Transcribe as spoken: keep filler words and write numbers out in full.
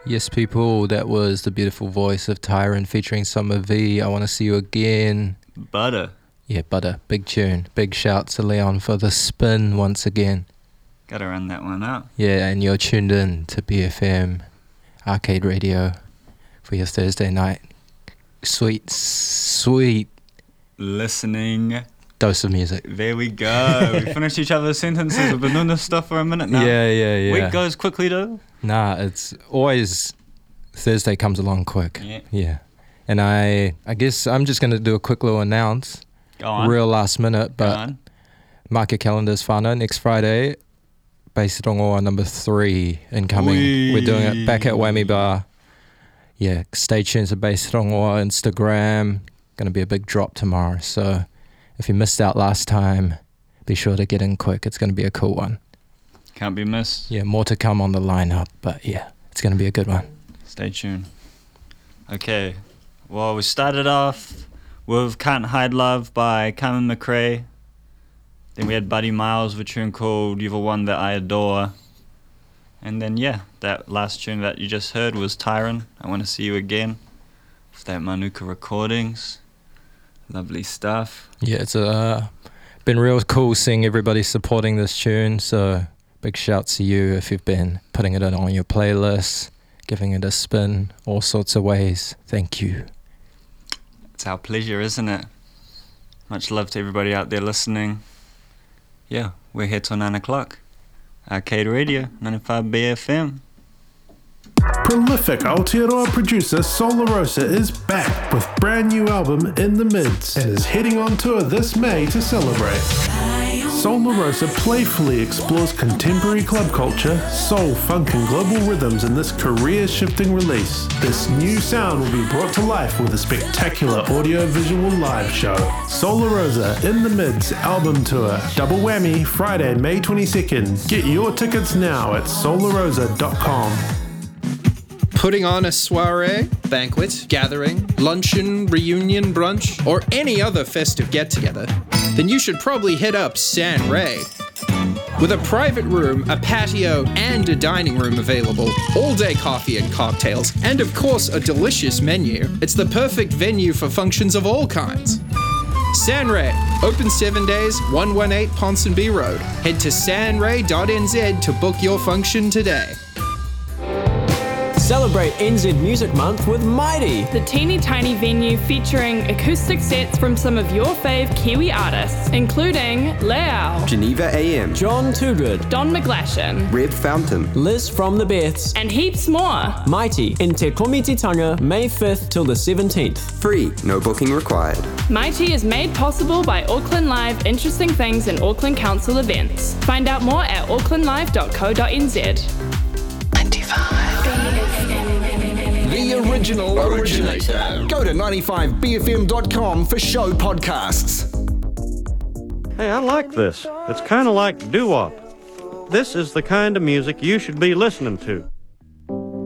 Yes, people, that was the beautiful voice of Tyron featuring Summer V. I Want to See You Again. Butter. Yeah, Butter. Big tune. Big shout to Leon for the spin once again. Gotta run that one up. Yeah, and you're tuned in to B F M Arcade Radio for your Thursday night. Sweet, sweet listening dose of music. There we go. We finished each other's sentences. We've been doing this stuff for a minute now. Yeah, yeah, yeah. Week goes quickly though. Nah, it's always Thursday comes along quick. Yeah. Yeah. And I I guess I'm just going to do a quick little announce. Go on. Real last minute, but Go on. mark your calendars, whānau. Next Friday, Base Rongoa number three incoming. Wee. We're doing it back at Whammy Bar. Yeah, stay tuned to Base Rongoa Instagram. Going to be a big drop tomorrow. So if you missed out last time, be sure to get in quick. It's going to be a cool one. Can't be missed. Yeah, more to come on the lineup, but yeah, it's going to be a good one. Stay tuned. Okay, well, we started off with Can't Hide Love by Carmen McRae. Then we had Buddy Miles with a tune called You're the One That I Adore. And then, yeah, that last tune that you just heard was Tyron, I Want to See You Again. It's that Manuka Recordings. Lovely stuff. Yeah, it's uh, been real cool seeing everybody supporting this tune, so big shouts to you if you've been putting it on your playlist, giving it a spin, all sorts of ways. Thank you. It's our pleasure, isn't it? Much love to everybody out there listening. Yeah, we're here till nine o'clock. Arcade Radio, ninety-five B F M. Prolific Aotearoa producer Solar Rosa is back with brand new album In the Mids and is heading on tour this May to celebrate. Solar Rosa playfully explores contemporary club culture, soul, funk and global rhythms in this career-shifting release. This new sound will be brought to life with a spectacular audio-visual live show. Solar Rosa In the Mids album tour, double whammy, Friday, May twenty-second. Get your tickets now at solar rosa dot com. Putting on a soiree, banquet, gathering, luncheon, reunion, brunch, or any other festive get-together, then you should probably hit up San Ray. With a private room, a patio, and a dining room available, all-day coffee and cocktails, and of course a delicious menu, it's the perfect venue for functions of all kinds. San Ray, open seven days, one eighteen Ponsonby Road. Head to sanray dot n z to book your function today. Celebrate N Z Music Month with Mighty, the teeny tiny venue featuring acoustic sets from some of your fave Kiwi artists, including Leao, Geneva A M, John Toogood, Don McGlashan, Red Fountain, Liz from the Beths, and heaps more. Mighty in Te Komititanga, May fifth till the seventeenth. Free, no booking required. Mighty is made possible by Auckland Live Interesting Things and Auckland Council events. Find out more at auckland live dot co dot n z. ninety-five The original originator. Go to ninety-five b f m dot com for show podcasts. Hey, I like this. It's kind of like doo-wop. This is the kind of music you should be listening to.